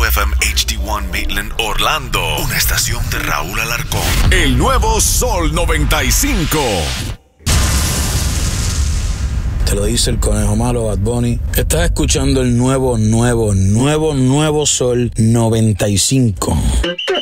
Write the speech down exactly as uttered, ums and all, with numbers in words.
F M H D uno Maitland, Orlando. Una estación de Raúl Alarcón. El nuevo Sol noventa y cinco. Te lo dice el conejo malo, Bad Bunny. Estás escuchando el nuevo, nuevo, nuevo, nuevo Sol noventa y cinco.